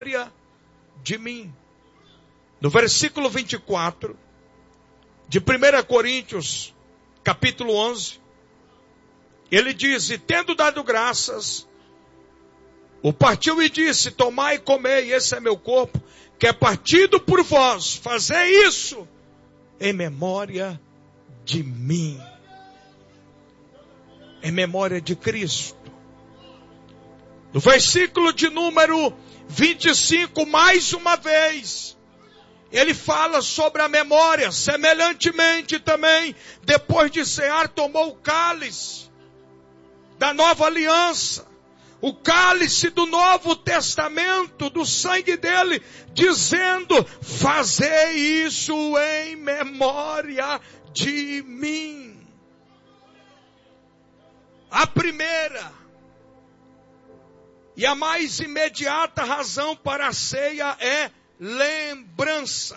de mim. No versículo 24 de 1 Coríntios, capítulo 11, ele diz: e tendo dado graças, o partiu e disse: tomai e comei, esse é meu corpo, que é partido por vós, fazei isso em memória de mim. Em memória de Cristo. No versículo de número 25, mais uma vez, ele fala sobre a memória. Semelhantemente também, depois de cear, tomou o cálice da nova aliança, o cálice do Novo Testamento, do sangue dele, dizendo: fazei isso em memória de mim. A primeira e a mais imediata razão para a ceia é lembrança.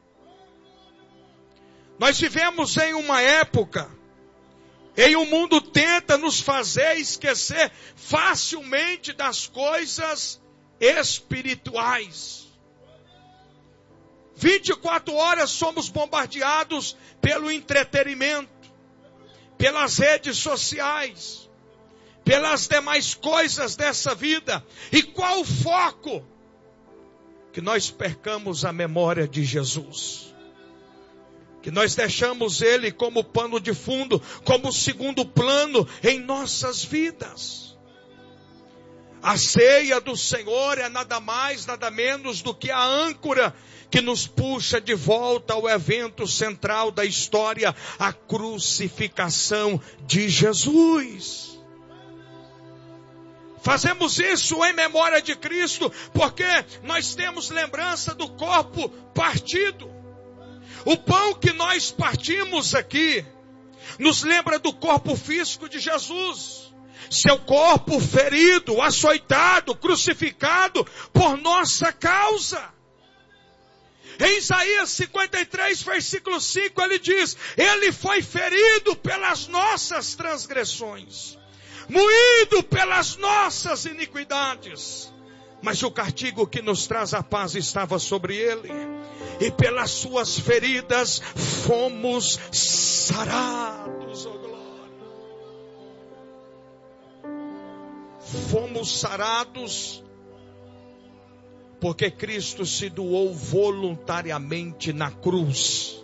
Nós vivemos em uma época em o mundo tenta nos fazer esquecer facilmente das coisas espirituais. 24 horas somos bombardeados pelo entretenimento, pelas redes sociais, pelas demais coisas dessa vida. E qual o foco? Que nós percamos a memória de Jesus. Que nós deixamos Ele como pano de fundo, como segundo plano em nossas vidas. A ceia do Senhor é nada mais, nada menos do que a âncora que nos puxa de volta ao evento central da história, a crucificação de Jesus. Fazemos isso em memória de Cristo, porque nós temos lembrança do corpo partido. O pão que nós partimos aqui nos lembra do corpo físico de Jesus. Seu corpo ferido, açoitado, crucificado por nossa causa. Em Isaías 53, versículo 5, ele diz: ele foi ferido pelas nossas transgressões, moído pelas nossas iniquidades, mas o castigo que nos traz a paz estava sobre ele, e pelas suas feridas fomos sarados. Oh glória! Fomos sarados porque Cristo se doou voluntariamente na cruz.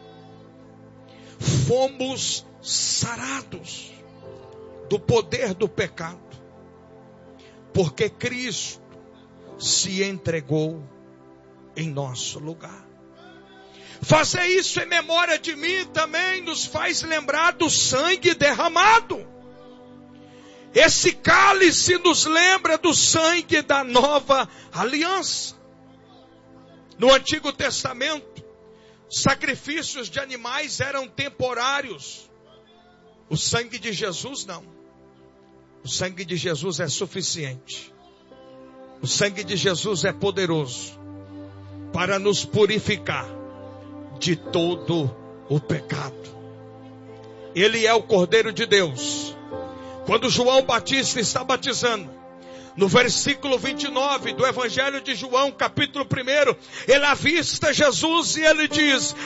Fomos sarados do poder do pecado, porque Cristo se entregou em nosso lugar. Fazer isso em memória de mim também nos faz lembrar do sangue derramado. Esse cálice nos lembra do sangue da nova aliança. No Antigo Testamento, sacrifícios de animais eram temporários. O sangue de Jesus não. O sangue de Jesus é suficiente. O sangue de Jesus é poderoso para nos purificar de todo o pecado. Ele é o Cordeiro de Deus. Quando João Batista está batizando, no versículo 29 do Evangelho de João, capítulo 1, ele avista Jesus e ele diz: